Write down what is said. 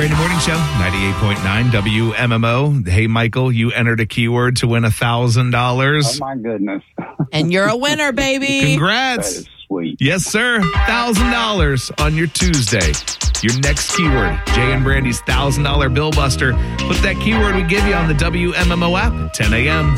Brady Morning Show, 98.9 WMMO. Hey, Michael, you entered a keyword to win $1,000. Oh, my goodness. And you're a winner, baby. That Congrats. is sweet. Yes, sir. $1,000 on your Tuesday. Your next keyword, Jay and Brandy's $1,000 Bill Buster. Put that keyword we give you on the WMMO app at 10 a.m.